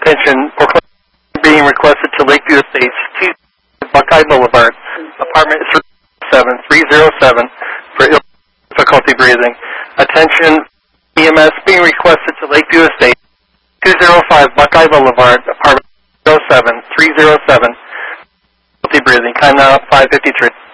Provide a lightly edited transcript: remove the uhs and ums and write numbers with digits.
Attention, proclamation being requested to Lakeview Estates, 2 Buckeye Boulevard, apartment 7307 for difficulty breathing. Attention, EMS being requested to Lakeview Estates, 205 Buckeye Boulevard, apartment 307, difficulty breathing. Time now 5:53.